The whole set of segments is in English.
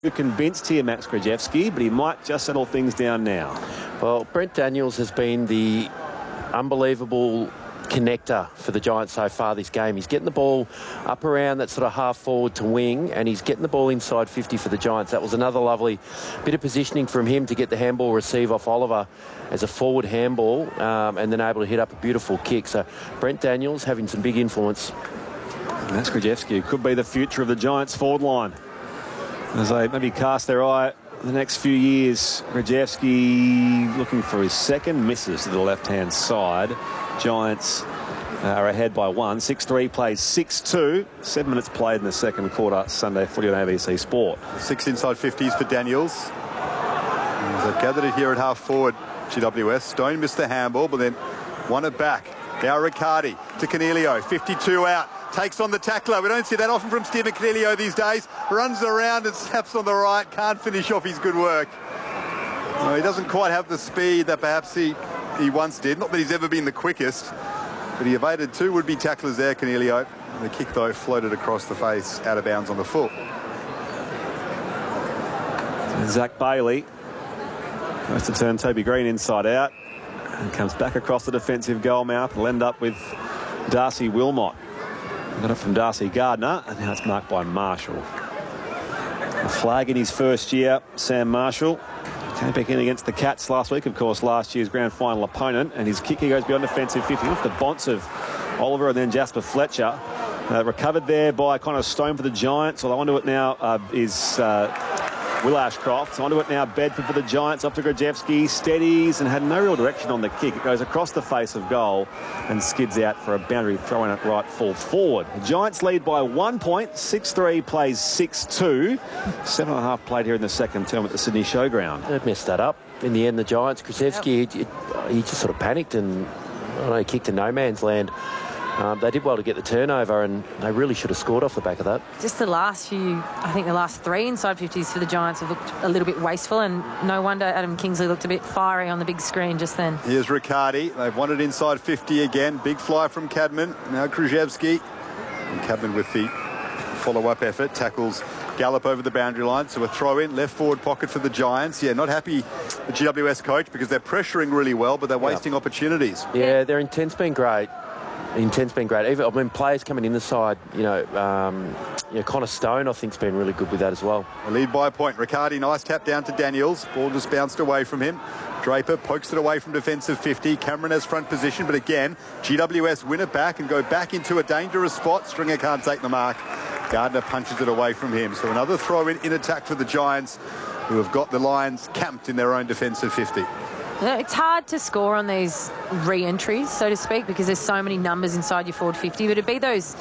You're convinced here, Max Krajewski, but he might just settle things down now. Well, Brent Daniels has been the unbelievable connector for the Giants so far this game. He's getting the ball up around that sort of half forward to wing, and he's getting the ball inside 50 for the Giants. That was another lovely bit of positioning from him to get the handball receive off Oliver as a forward handball, and then able to hit up a beautiful kick. So Brent Daniels having some big influence. Max Krajewski could be the future of the Giants forward line as they maybe cast their eye the next few years. Krajewski looking for his second, misses to the left-hand side. Giants are ahead by 1. 6-3 plays 6-2. 7 minutes played in the second quarter. Sunday footy on ABC Sport. 6 inside 50s for Daniels. They've gathered it here at half forward. GWS. Stone missed the handball, but then won it back. Now Riccardi to Coniglio. 52 out. Takes on the tackler. We don't see that often from Stephen Coniglio these days. Runs around and snaps on the right. Can't finish off his good work. No, he doesn't quite have the speed that perhaps he once did. Not that he's ever been the quickest, but he evaded 2 would-be tacklers there, Coniglio. The kick, though, floated across the face, out of bounds on the foot. Zach Bailey goes to turn Toby Green inside out and comes back across the defensive goal mouth. Will end up with Darcy Wilmot. Got it from Darcy Gardner, and now it's marked by Marshall. A flag in his first year, Sam Marshall. Came back in against the Cats last week, of course, last year's grand final opponent, and his kick here goes beyond defensive 50 off the bonce of Oliver and then Jasper Fletcher. Recovered there by Connor Stone for the Giants. All I wonder what now is Will Ashcroft. So onto it now, Bedford for the Giants, up to Krajewski, steadies and had no real direction on the kick. It goes across the face of goal and skids out for a boundary, throwing it right full forward. The Giants lead by 1 point, 6-3 plays 6-2. 7.5 played here in the second term at the Sydney Showground. They've messed that up. In the end, the Giants, Krajewski, he just sort of panicked and he kicked to no man's land. They did well to get the turnover, and they really should have scored off the back of that. Just the last few, I think the last 3 inside 50s for the Giants have looked a little bit wasteful, and no wonder Adam Kingsley looked a bit fiery on the big screen just then. Here's Riccardi. They've won it inside 50 again. Big fly from Cadman. Now Krajewski. And Cadman with the follow-up effort. Tackles Gallop over the boundary line. So a throw in, left forward pocket for the Giants. Yeah, not happy, the GWS coach, because they're pressuring really well, but they're wasting opportunities. Yeah, their intent's been great. Even, I mean, players coming in the side, Connor Stone, I think, has been really good with that as well. A lead by a point. Riccardi, nice tap down to Daniels. Ball just bounced away from him. Draper pokes it away from defensive 50. Cameron has front position, but again, GWS win it back and go back into a dangerous spot. Stringer can't take the mark. Gardner punches it away from him. So another throw in attack for the Giants, who have got the Lions camped in their own defensive 50. It's hard to score on these re-entries, so to speak, because there's so many numbers inside your forward 50, but it'd be those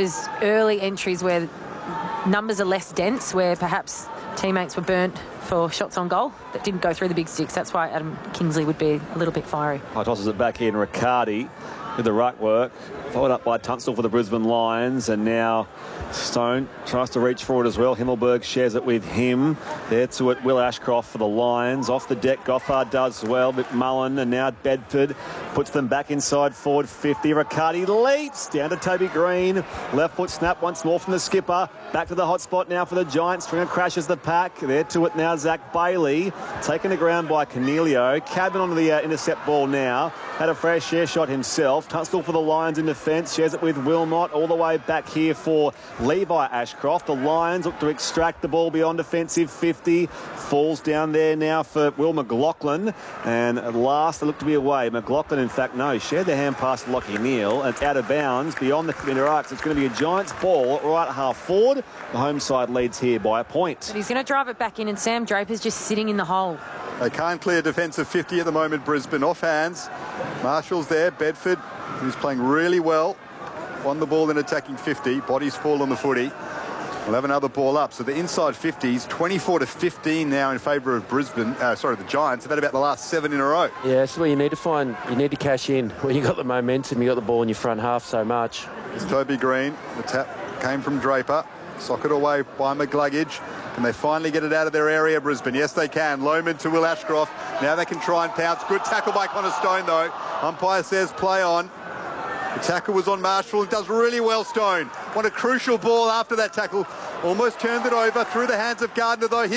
early entries where numbers are less dense, where perhaps teammates were burnt for shots on goal that didn't go through the big sticks. That's why Adam Kingsley would be a little bit fiery. Tosses it back in. Riccardi with the ruck work, followed up by Tunstall for the Brisbane Lions, and now Stone tries to reach forward as well. Himmelberg shares it with him. There to it, Will Ashcroft for the Lions. Off the deck, Gothard does well. McMullen, and now Bedford puts them back inside forward 50. Riccardi leaps down to Toby Green. Left foot snap once more from the skipper. Back to the hot spot now for the Giants. Stringer crashes the pack. There to it now, Zach Bailey. Taken to ground by Coniglio. Cadman onto the intercept ball now. Had a fresh share shot himself. Tunstall for the Lions in defence. Shares it with Wilmot. All the way back here for Levi Ashcroft. The Lions look to extract the ball beyond defensive 50. Falls down there now for Will McLaughlin. And at last, they look to be away. McLaughlin, in fact, no. Shared their hand past Lockie Neal. And it's out of bounds beyond the centre arcs. It's going to be a Giants ball right at half forward. The home side leads here by a point. But he's going to drive it back in, and Sam Draper's just sitting in the hole. They can't clear defensive 50 at the moment, Brisbane. Off hands. Marshall's there. Bedford, who's playing really well, won the ball in attacking 50. Bodies fall on the footy. We'll have another ball up. So the inside 50s, 24-15 now in favour of Brisbane. The Giants. They've had about the last 7 in a row. Yeah, that's where you need to cash in. When you got the momentum, you got the ball in your front half so much. It's Toby Green. The tap came from Draper. Socket away by McGluggage. Can they finally get it out of their area, Brisbane? Yes, they can. Lohman to Will Ashcroft. Now they can try and pounce. Good tackle by Connor Stone, though. Umpire says play on. The tackle was on Marshall. It does really well, Stone. What a crucial ball after that tackle Almost turned it over through the hands of Gardner, though. Here